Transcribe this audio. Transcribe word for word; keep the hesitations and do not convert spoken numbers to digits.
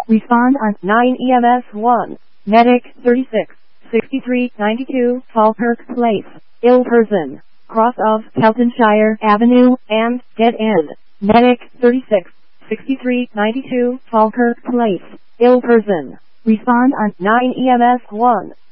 Respond on nine E M S one. Medic thirty-six sixty-three ninety-two Falkirk Place. Ill person. Cross of Keltonshire Avenue and dead end. Medic thirty-six sixty-three ninety-two Falkirk Place. Ill person. Respond on nine E M S one.